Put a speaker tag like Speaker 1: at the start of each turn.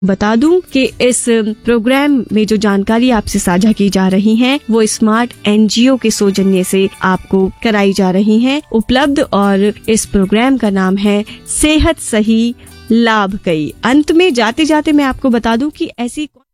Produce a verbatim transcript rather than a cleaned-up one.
Speaker 1: बता दूं कि इस प्रोग्राम में जो जानकारी आपसे साझा की जा रही है वो स्मार्ट एनजीओ के सौजन्य से आपको कराई जा रही है उपलब्ध, और इस प्रोग्राम का नाम है सेहत सही लाभ कई। अंत में जाते जाते मैं आपको बता दूं कि ऐसी